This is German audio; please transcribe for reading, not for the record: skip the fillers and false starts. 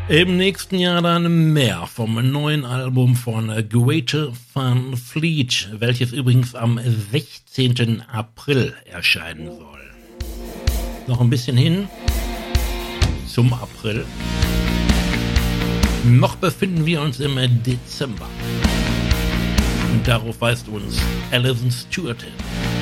Im nächsten Jahr dann mehr vom neuen Album von Greta Van Fleet, welches übrigens am 16. April erscheinen soll. Noch ein bisschen hin zum April. Noch befinden wir uns im Dezember. Und darauf weist uns Alison Stewart hin.